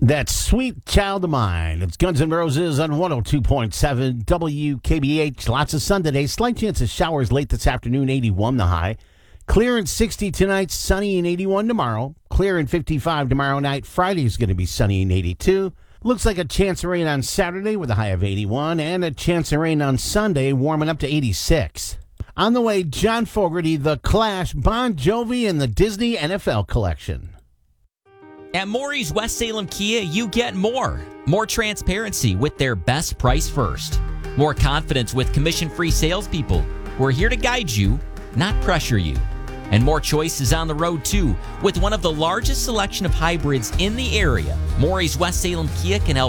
That Sweet Child of Mine. It's Guns N' Roses on 102.7 WKBH. Lots of sun today. Slight chance of showers late this afternoon, 81 the high. Clear and 60 tonight, sunny and 81 tomorrow. Clear and 55 tomorrow night. Friday's going to be sunny and 82. Looks like a chance of rain on Saturday with a high of 81. And a chance of rain on Sunday, warming up to 86. On the way, John Fogerty, The Clash, Bon Jovi, and the Disney NFL collection. At Maury's West Salem Kia, you get more. More transparency with their best price first. More confidence with commission-free salespeople. We're here to guide you, not pressure you. And more choices on the road, too. With one of the largest selection of hybrids in the area, Maury's West Salem Kia can help